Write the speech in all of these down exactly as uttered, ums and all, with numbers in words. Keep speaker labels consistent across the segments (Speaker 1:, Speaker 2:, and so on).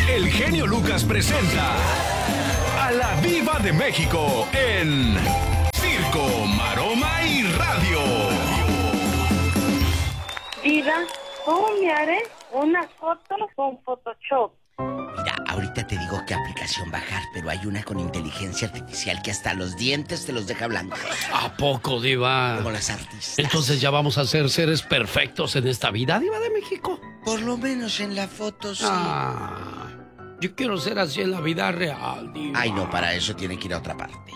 Speaker 1: El genio Lucas presenta a la Diva de México en Circo, Maroma y Radio.
Speaker 2: Diva, ¿cómo me haré una foto con Photoshop?
Speaker 3: Mira, ahorita te digo qué aplicación bajar, pero hay una con inteligencia artificial que hasta los dientes te los deja blancos.
Speaker 4: ¿A poco, Diva?
Speaker 3: Como las artistas.
Speaker 4: Entonces ya vamos a ser seres perfectos en esta vida, Diva de México.
Speaker 3: Por lo menos en la foto, sí.
Speaker 4: Ah, yo quiero ser así en la vida real, Diva.
Speaker 3: Ay, no, para eso tiene que ir a otra parte.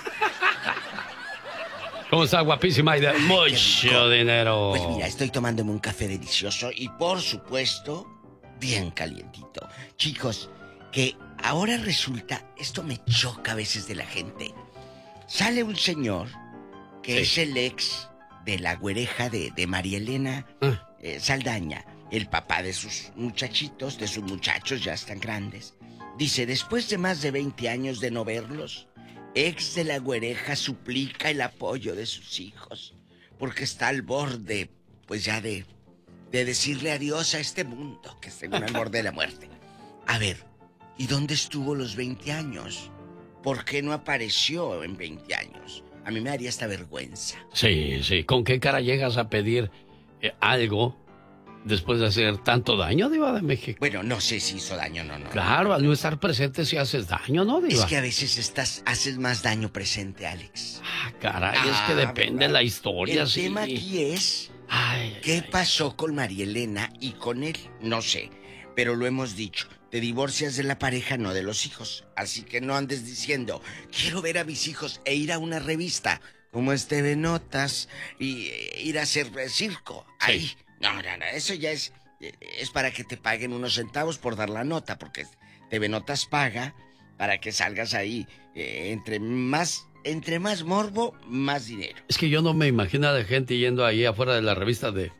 Speaker 4: ¿Cómo está, guapísima y de mucho dinero?
Speaker 3: Pues mira, estoy tomándome un café delicioso y por supuesto, bien calientito. Chicos, que ahora resulta, esto me choca a veces de la gente. Sale un señor que sí. es el ex de la güereja de, de María Elena ah. eh, Saldaña, el papá de sus muchachitos, de sus muchachos ya están grandes. Dice, después de más de veinte años de no verlos, ex de la güereja suplica el apoyo de sus hijos, porque está al borde, pues ya de, de decirle adiós a este mundo, que según al borde de la muerte. A ver, ¿y dónde estuvo los veinte años? ¿Por qué no apareció en veinte años? A mí me daría esta vergüenza.
Speaker 4: Sí, sí, ¿con qué cara llegas a pedir eh, algo después de hacer tanto daño, Diva de México?
Speaker 3: Bueno, no sé si hizo daño, no, no.
Speaker 4: Claro, al no estar presente si haces daño, ¿no, Diva?
Speaker 3: Es que a veces estás, haces más daño presente, Alex.
Speaker 4: Ah, caray, ah, es que depende de la historia,
Speaker 3: El
Speaker 4: sí.
Speaker 3: tema aquí es,
Speaker 4: ay,
Speaker 3: ¿qué
Speaker 4: ay.
Speaker 3: pasó con María Elena y con él? No sé, pero lo hemos dicho. Te divorcias de la pareja, no de los hijos. Así que no andes diciendo, quiero ver a mis hijos e ir a una revista como es T V Notas y eh, ir a hacer circo. Sí. Ahí. No, no, no, eso ya es, es para que te paguen unos centavos por dar la nota, porque T V Notas paga para que salgas ahí. Eh, entre más, entre más morbo, más dinero.
Speaker 4: Es que yo no me imagino a la gente yendo ahí afuera de la revista de...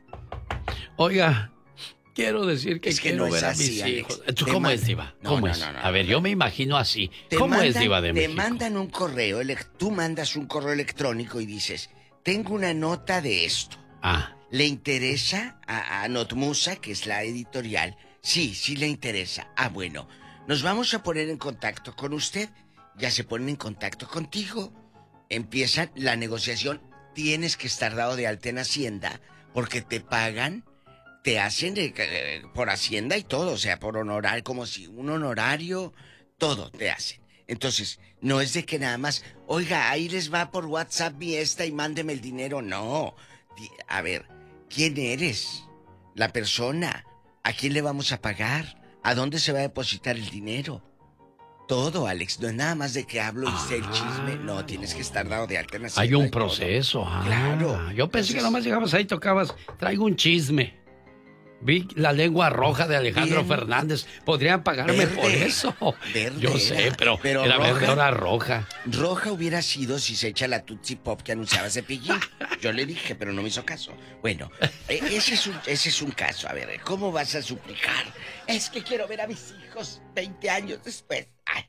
Speaker 4: Oiga, quiero decir que,
Speaker 3: es que
Speaker 4: quiero
Speaker 3: no
Speaker 4: ver
Speaker 3: es así,
Speaker 4: a mis
Speaker 3: Alex.
Speaker 4: hijos. ¿Tú
Speaker 3: te
Speaker 4: cómo
Speaker 3: man...
Speaker 4: es, Diva?
Speaker 3: No,
Speaker 4: ¿Cómo
Speaker 3: no,
Speaker 4: es?
Speaker 3: no, no,
Speaker 4: a ver,
Speaker 3: no,
Speaker 4: yo
Speaker 3: no.
Speaker 4: me imagino así.
Speaker 3: Te
Speaker 4: ¿Cómo
Speaker 3: mandan,
Speaker 4: es, Diva de
Speaker 3: te
Speaker 4: México?
Speaker 3: Te mandan un correo, tú mandas un correo electrónico y dices, tengo una nota de esto.
Speaker 4: Ah.
Speaker 3: ¿Le interesa a, a Notmusa, que es la editorial? Sí, sí le interesa. Ah, bueno, nos vamos a poner en contacto con usted. Ya se ponen en contacto contigo. Empieza la negociación. Tienes que estar dado de alta en Hacienda porque te pagan, te hacen eh, eh, por Hacienda y todo, o sea, por honorar, como si un honorario, todo te hacen. Entonces, no es de que nada más, oiga, ahí les va por WhatsApp mi esta y mándeme el dinero. No. A ver, ¿quién eres? La persona. ¿A quién le vamos a pagar? ¿A dónde se va a depositar el dinero? Todo, Alex. No es nada más de que hablo y ah, sé el chisme. No, tienes que estar dado de alta en la
Speaker 4: Hay un proceso. Ah,
Speaker 3: claro.
Speaker 4: Yo pensé Entonces, que nomás llegabas ahí y tocabas. Traigo un chisme. Vi la lengua roja de Alejandro bien. Fernández. Podrían pagarme verde, por eso.
Speaker 3: Verde
Speaker 4: Yo sé,
Speaker 3: era,
Speaker 4: pero,
Speaker 3: pero
Speaker 4: era
Speaker 3: roja,
Speaker 4: verde, ahora roja.
Speaker 3: Roja hubiera sido si se echa la Tootsie Pop que anunciaba Cepillín. Yo le dije, pero no me hizo caso. Bueno, ese es, un, ese es un caso. A ver, ¿cómo vas a suplicar? Es que quiero ver a mis hijos veinte años después. Ay,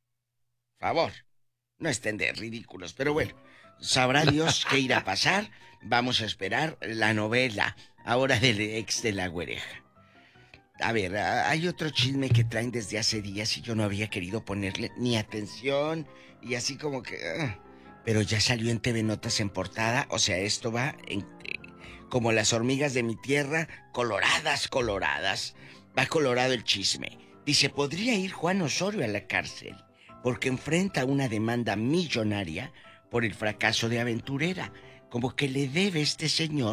Speaker 3: por favor, no estén de ridículos. Pero bueno, sabrá Dios qué irá a pasar. Vamos a esperar la novela ahora del ex de la güereja. A ver, hay otro chisme que traen desde hace días y yo no había querido ponerle ni atención y así como que... Uh, pero ya salió en T V Notas en portada, o sea, esto va en, eh, como las hormigas de mi tierra, coloradas, coloradas. Va colorado el chisme. Dice, podría ir Juan Osorio a la cárcel porque enfrenta una demanda millonaria por el fracaso de Aventurera. Como que le debe este señor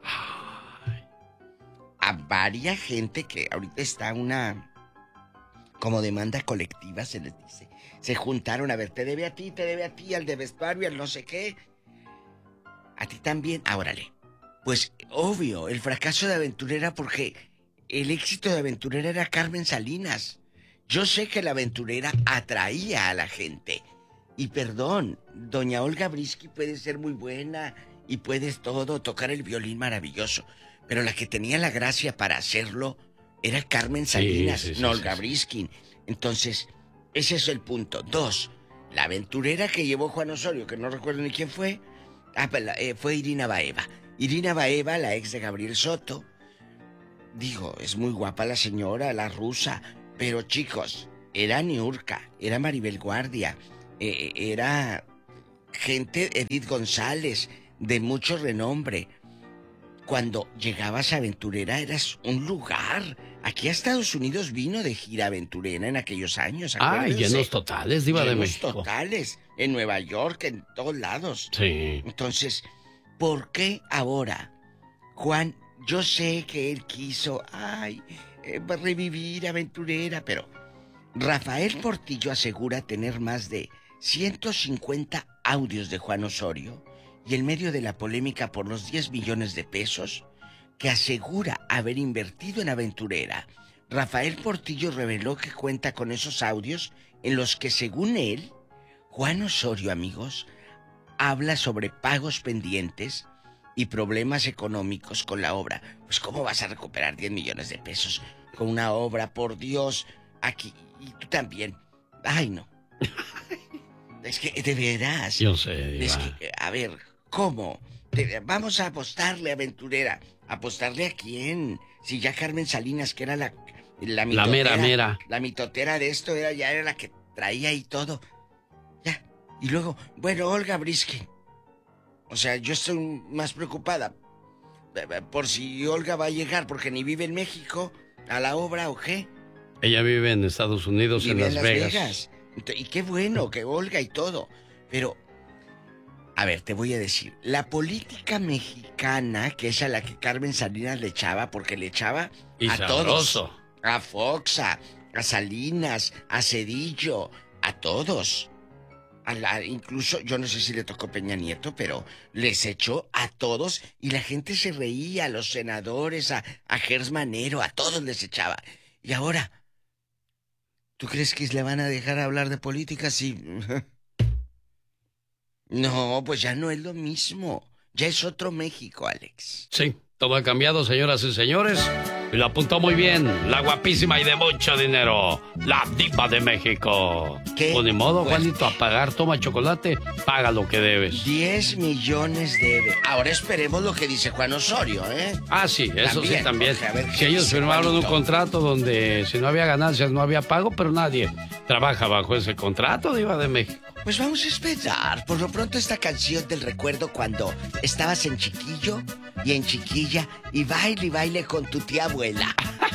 Speaker 3: a varias gente que ahorita está una como demanda colectiva, se les dice. Se juntaron, a ver, te debe a ti, te debe a ti, al de vestuario, al no sé qué. A ti también, ah, órale. Pues, obvio, el fracaso de Aventurera porque el éxito de Aventurera era Carmen Salinas. Yo sé que la Aventurera atraía a la gente. Y perdón, doña Olga Brisky puede ser muy buena y puedes todo, tocar el violín maravilloso. Pero la que tenía la gracia para hacerlo era Carmen Salinas, sí, sí, sí, no Olga sí, sí. Briskin. Entonces, ese es el punto. Dos, la aventurera que llevó Juan Osorio, que no recuerdo ni quién fue, ah, eh, fue Irina Baeva. Irina Baeva, la ex de Gabriel Soto. Digo, es muy guapa la señora, la rusa, pero chicos, era Niurka, era Maribel Guardia, eh, era gente, Edith González, de mucho renombre. Cuando llegabas a Aventurera eras un lugar. Aquí a Estados Unidos vino de gira Aventurera en aquellos años.
Speaker 4: Ah, llenos totales, Diva de México.
Speaker 3: Llenos totales, en Nueva York, en todos lados.
Speaker 4: Sí.
Speaker 3: Entonces, ¿por qué ahora, Juan? Yo sé que él quiso, ay, eh, revivir Aventurera, pero Rafael Portillo asegura tener más de ciento cincuenta audios de Juan Osorio y en medio de la polémica por los diez millones de pesos que asegura haber invertido en Aventurera, Rafael Portillo reveló que cuenta con esos audios en los que, según él, Juan Osorio, amigos, habla sobre pagos pendientes y problemas económicos con la obra. Pues ¿cómo vas a recuperar diez millones de pesos con una obra, por Dios? Aquí, y tú también. Ay, no. Es que, de veras.
Speaker 4: Yo sé, Diva.
Speaker 3: Es que, a ver, ¿cómo? Vamos a apostarle a Aventurera. ¿Apostarle a quién? Si ya Carmen Salinas, que era la... La, mitotera,
Speaker 4: la mera, mera.
Speaker 3: La mitotera de esto era, ya era la que traía y todo. Ya. Y luego, bueno, Olga Briskin. O sea, yo estoy más preocupada por si Olga va a llegar, porque ni vive en México a la obra o qué.
Speaker 4: Ella vive en Estados Unidos,
Speaker 3: vive
Speaker 4: en Las,
Speaker 3: en Las
Speaker 4: Vegas.
Speaker 3: Vegas. Y qué bueno que Olga y todo. Pero, a ver, te voy a decir. La política mexicana, que es a la que Carmen Salinas le echaba, porque le echaba
Speaker 4: y
Speaker 3: a
Speaker 4: sabroso.
Speaker 3: todos. A Foxa, a Salinas, a Cedillo, a todos. A la, incluso, yo no sé si le tocó Peña Nieto, pero les echó a todos y la gente se reía, a los senadores, a, a Gers Manero, a todos les echaba. Y ahora, ¿tú crees que le van a dejar hablar de política si...? No, pues ya no es lo mismo. Ya es otro México, Alex.
Speaker 4: Sí, todo ha cambiado, señoras y señores. Y lo apuntó muy bien, la guapísima y de mucho dinero, la Diva de México.
Speaker 3: ¿Qué?
Speaker 4: Pues ni modo,
Speaker 3: Pues,
Speaker 4: Juanito, a pagar, toma chocolate, paga lo que debes.
Speaker 3: diez millones debe. Ahora esperemos lo que dice Juan Osorio, ¿eh?
Speaker 4: Ah, sí, eso
Speaker 3: También,
Speaker 4: sí también.
Speaker 3: porque a ver qué
Speaker 4: Si ellos
Speaker 3: dice
Speaker 4: firmaron
Speaker 3: Juanito.
Speaker 4: un contrato donde si no había ganancias no había pago, pero nadie trabaja bajo ese contrato, Diva de México.
Speaker 3: Pues vamos a esperar. Por lo pronto esta canción del recuerdo cuando estabas en chiquillo y en chiquilla y baile y baile con tu tía abuela.